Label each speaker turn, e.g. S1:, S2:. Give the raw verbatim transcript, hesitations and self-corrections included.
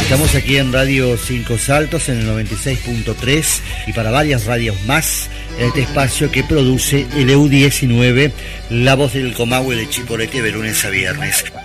S1: Estamos aquí en Radio Cinco Saltos en el noventa y seis punto tres y para varias radios más en este espacio que produce el E U diecinueve, La Voz del Comahue de Chipolete de lunes a viernes.